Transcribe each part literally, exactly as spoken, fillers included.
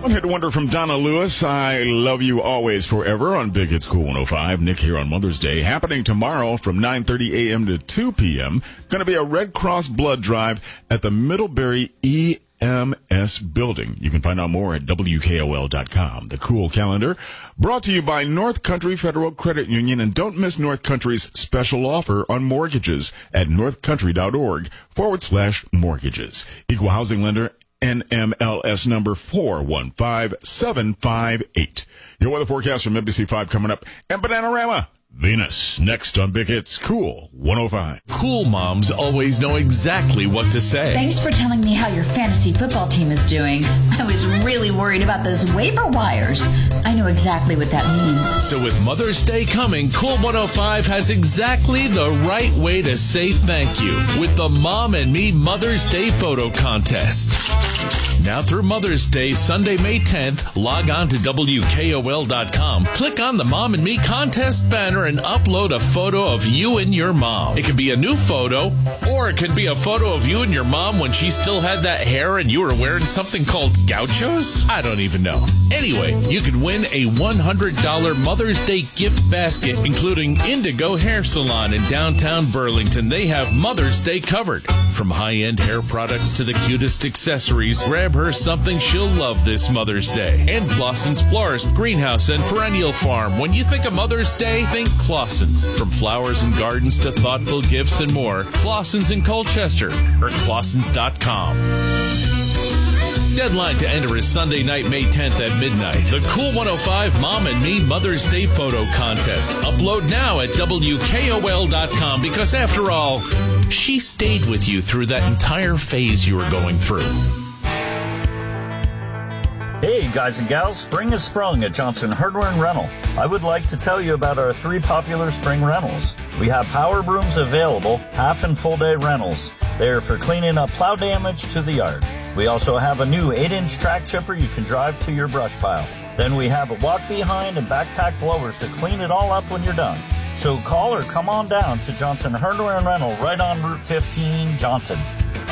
One-hit wonder from Donna Lewis, I Love You Always Forever on Big Hits Cool one oh five. Nick here on Mother's Day. Happening tomorrow from nine thirty a.m. to two p.m. Going to be a Red Cross blood drive at the Middlebury E M S building. You can find out more at W K O L dot com. The Cool Calendar brought to you by North Country Federal Credit Union. And don't miss North Country's special offer on mortgages at northcountry.org forward slash mortgages. Equal housing lender N M L S number four one five seven five eight. Your weather forecast from N B C five coming up. And Bananarama. Venus, next on Big Hits Cool one oh five. Cool moms always know exactly what to say. Thanks for telling me how your fantasy football team is doing. I was really worried about those waiver wires. I know exactly what that means. So with Mother's Day coming, Cool one oh five has exactly the right way to say thank you with the Mom and Me Mother's Day photo contest. Now through Mother's Day, Sunday, May tenth, log on to W K O L dot com, click on the Mom and Me contest banner, and upload a photo of you and your mom. It can be a new photo, or it can be a photo of you and your mom when she still had that hair and you were wearing something called gauchos? I don't even know. Anyway, you could win a one hundred dollars Mother's Day gift basket, including Indigo Hair Salon in downtown Burlington. They have Mother's Day covered. From high-end hair products to the cutest accessories, grab her something she'll love this Mother's Day. And Clausen's Florist, Greenhouse, and Perennial Farm. When you think of Mother's Day, think Clausen's. From flowers and gardens to thoughtful gifts and more, Clausen's in Colchester or clausens dot com. Deadline to enter is Sunday night, May tenth at midnight. The Cool one oh five Mom and Me Mother's Day photo contest. Upload now at W K O L dot com because, after all, she stayed with you through that entire phase you were going through. Hey guys and gals, spring has sprung at Johnson Hardware and Rental. I would like to tell you about our three popular spring rentals. We have power brooms available, half and full day rentals. They are for cleaning up plow damage to the yard. We also have a new eight inch track chipper you can drive to your brush pile. Then we have a walk behind and backpack blowers to clean it all up when you're done. So call or come on down to Johnson Hardware and Rental right on Route fifteen, Johnson.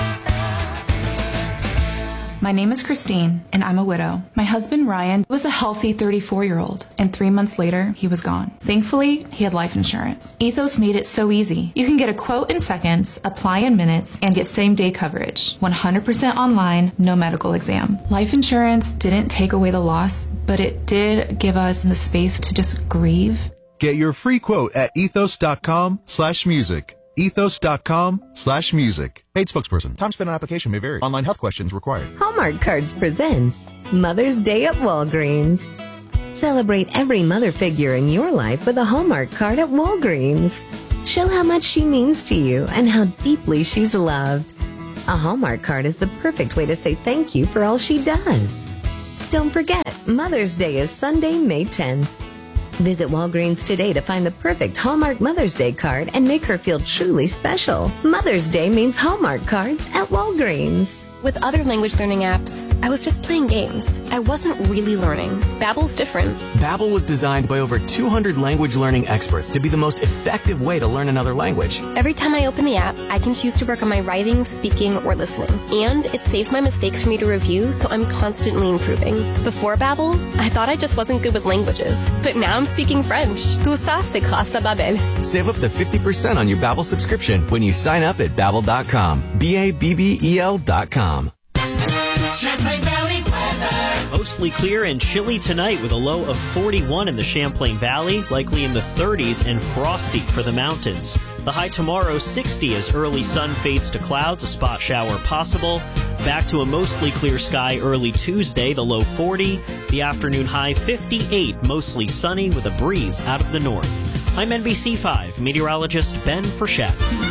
My name is Christine, and I'm a widow. My husband, Ryan, was a healthy thirty-four-year-old, and three months later, he was gone. Thankfully, he had life insurance. Ethos made it so easy. You can get a quote in seconds, apply in minutes, and get same-day coverage. one hundred percent online, no medical exam. Life insurance didn't take away the loss, but it did give us the space to just grieve. Get your free quote at ethos.com slash music. ethos.com slash music. Paid spokesperson. Time spent on application may vary. Online health questions required. Hallmark Cards presents Mother's Day at Walgreens. Celebrate every mother figure in your life with a Hallmark card at Walgreens. Show how much she means to you and how deeply she's loved. A Hallmark card is the perfect way to say thank you for all she does. Don't forget, Mother's Day is Sunday, May tenth. Visit Walgreens today to find the perfect Hallmark Mother's Day card and make her feel truly special. Mother's Day means Hallmark cards at Walgreens. With other language learning apps, I was just playing games. I wasn't really learning. Babbel's different. Babbel was designed by over two hundred language learning experts to be the most effective way to learn another language. Every time I open the app, I can choose to work on my writing, speaking, or listening. And it saves my mistakes for me to review, so I'm constantly improving. Before Babbel, I thought I just wasn't good with languages. But now I'm speaking French. Tout ça, c'est grâce à Babbel. Save up to fifty percent on your Babbel subscription when you sign up at babbel dot com. B A B B E L dot com. Champlain Valley weather. Mostly clear and chilly tonight with a low of forty-one in the Champlain Valley, likely in the thirties and frosty for the mountains. The high tomorrow, sixty as early sun fades to clouds, a spot shower possible. Back to a mostly clear sky early Tuesday, the low forty. The afternoon high, fifty-eight, mostly sunny with a breeze out of the north. I'm N B C five meteorologist Ben Frechette.